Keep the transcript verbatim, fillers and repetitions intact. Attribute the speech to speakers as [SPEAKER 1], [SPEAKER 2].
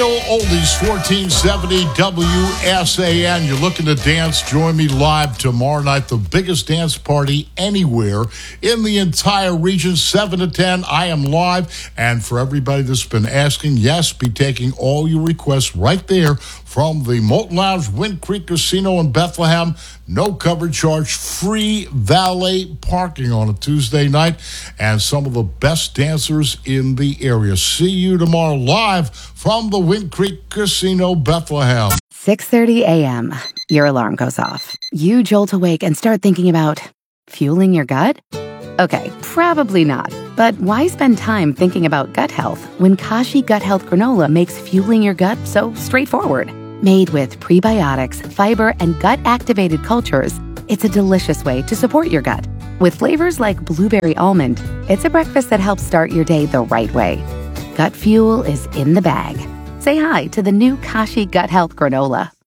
[SPEAKER 1] Real Oldies, fourteen seventy W S A N. You're looking to dance? Join me live tomorrow night. The biggest dance party anywhere in the entire region, seven to ten. I am live. And for everybody that's been asking, yes, be taking all your requests right there from the Molten Lounge, Wind Creek Casino in Bethlehem. No cover charge, free valet parking on a Tuesday night, and some of the best dancers in the area. See you tomorrow live from the Wind Creek Casino, Bethlehem.
[SPEAKER 2] six thirty a.m. Your alarm goes off. You jolt awake and start thinking about fueling your gut? Okay, probably not. But why spend time thinking about gut health when Kashi Gut Health Granola makes fueling your gut so straightforward? Made with prebiotics, fiber, and gut-activated cultures, it's a delicious way to support your gut. With flavors like blueberry almond, it's a breakfast that helps start your day the right way. Gut fuel is in the bag. Say hi to the new Kashi Gut Health Granola.